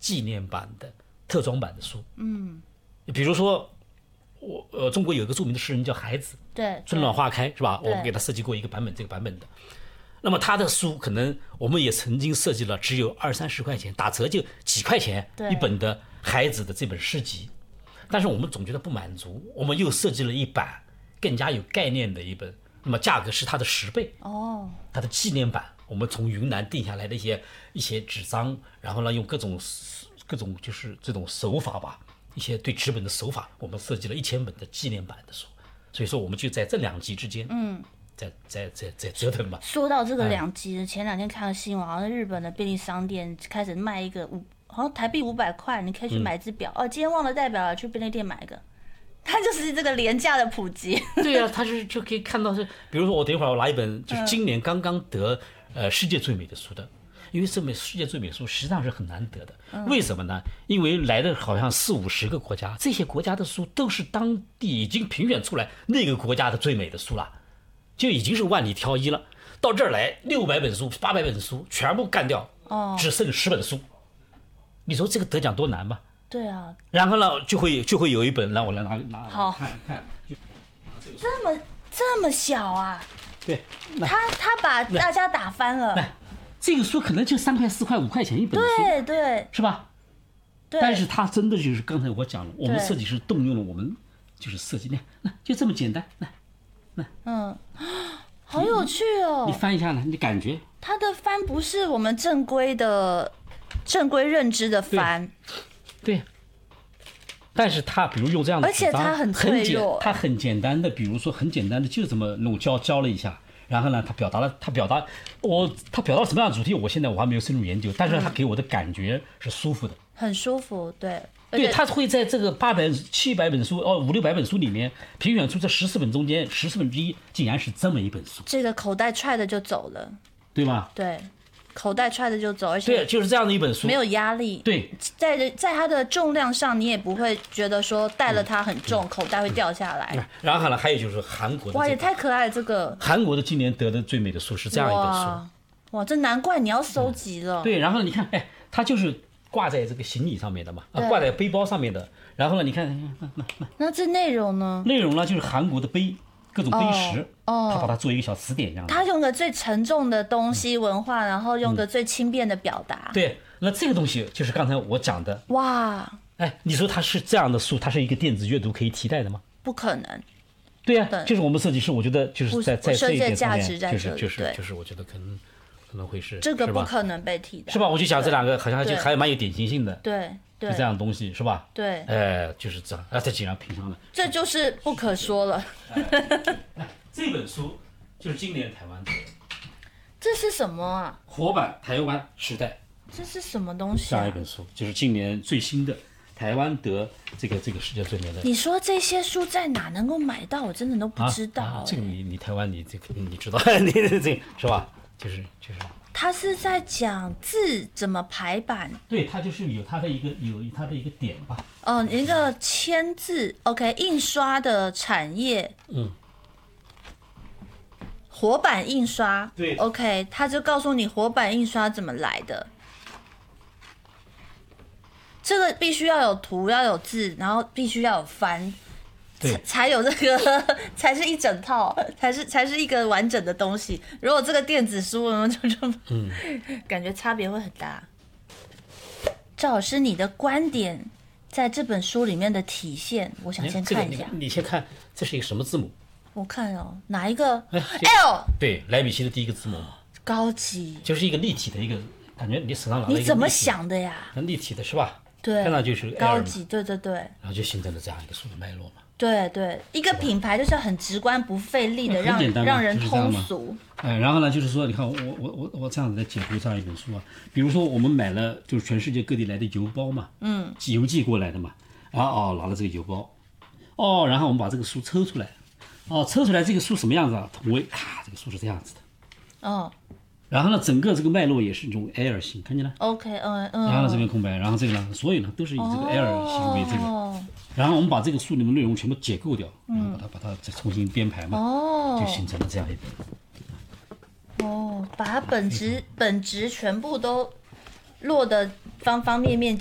纪念版的特装版的书。比如说中国有一个著名的诗人叫海子， 对， 春暖花开是吧？我们给他设计过一个版本，这个版本的。那么他的书可能我们也曾经设计了，只有20-30块钱，打折就几块钱一本的海子的这本诗集。但是我们总觉得不满足，我们又设计了一版更加有概念的一本，那么价格是它的10倍。它的纪念版，我们从云南订下来的一些纸张，然后呢用各种就是这种手法吧，一些对纸本的手法，我们设计了1000本的纪念版的书。所以说我们就在这2集之间，在折腾嘛。 说到这个2集，前2天看了新闻，好像日本的便利商店开始卖一个好像台币500块，你可以去买只表。今天忘了带表了，去便利店买一个。它就是这个廉价的普及。 对啊，它就可以看到是，比如说我等一会儿我拿一本就是今年刚刚得世界最美的书的，因为这本世界最美的书实际上是很难得的。为什么呢？因为来的好像40-50个国家，这些国家的书都是当地已经评选出来那个国家的最美的书了，就已经是万里挑一了。到这儿来600本书、800本书全部干掉，只剩10本书。你说这个得奖多难吧？ 对啊。 然后呢，就会有一本，让我来拿好看。 这么小啊？ 对， 他把大家打翻了。 这个书可能就3块、4块、5块钱一本书， 对， 是吧？ 对。 但是它真的就是刚才我讲了，我们设计师动用了我们就是设计，那就这么简单，来， 好有趣哦！ 你翻一下呢，你感觉它的翻不是我们正规认知的翻， 对。但是它比如用这样的纸张， 而且它很脆弱， 它很简单的，比如说很简单的就这么弄浇了一下，然后呢，它表达了什么样的主题，我现在还没有深入研究，但是它给我的感觉是舒服的， 很舒服，对。 对，他会在这个700本书500-600本书里面评选出这14本中间1/10竟然是这么一本书， 这个口袋踹的就走了， 对吧？ 对，口袋踹的就走，而且对，就是这样的一本书， 没有压力。 对， 在它的重量上，你也不会觉得说带了它很重，口袋会掉下来。 然后呢，还有就是韩国的， 哇，也太可爱了！这个韩国的今年得的最美的书是这样一本书， 哇，这难怪你要收集了。 对，然后你看，它就是挂在这个行李上面的嘛，挂在背包上面的。然后呢，你看， 那这内容呢？ 内容呢就是韩国的各种碑石，他把它做一个小词典一样的。 他用个最沉重的东西文化，然后用个最轻便的表达。 对，那这个东西就是刚才我讲的。 哇， 你说它是这样的书，它是一个电子阅读可以替代的吗？ 不可能。 对呀，就是我们设计师，我觉得就是在这一点上面，就是我觉得可能会是这个不可能被替代， 是吧？我就想这2个好像就还蛮有典型性的， 对， 就这样的东西是吧？ 对， 就是这样，这竟然评上了， 这就是不可说了。 这本书就是今年台湾的， 这是什么啊？ 活版台湾时代， 这是什么东西？ 这样一本书就是今年最新的台湾得这个世界最美的。 你说这些书在哪能够买到？我真的都不知道。 这个你台湾你这个你知道，你这是吧？就是。 他是在讲字怎么排版， 对，他就是有他的一个点吧。 一个签字 ，OK， 印刷的产业，活版印刷， 对 ，OK， 他就告诉你活版印刷怎么来的。这个必须要有图，要有字，然后必须要有翻。才有这个，才是一整套，才是一个完整的东西。如果这个电子书，感觉差别会很大。赵老师，你的观点在这本书里面的体现，我想先看一下。 你先看，这是一个什么字母？ 我看哪一个 ？L。 对，莱比锡的第一个字母。 高级。 就是一个立体的一个，感觉你手上拿了一个。 你怎么想的呀？ 很立体的是吧？ 对， 看到就是高级，对。 然后就形成了这样一个书的脉络嘛。 对，一个品牌就是很直观不费力的让人通俗。 然后呢，就是说，你看我这样子在解读这样一本书啊，比如说我们买了就是全世界各地来的邮包嘛，邮寄过来的嘛，然后拿了这个邮包，然后我们把这个书抽出来，抽出来这个书什么样子啊？图为这个书是这样子的，然后呢，整个这个脉络也是一种 L 型，看见了 ？OK， 然后呢这边空白，然后这个呢，所有呢都是以这个 L 型为这个，然后我们把这个书里面内容全部解构掉，然后把它再重新编排嘛，就形成了这样一本。 把它本质全部都落得方方面面。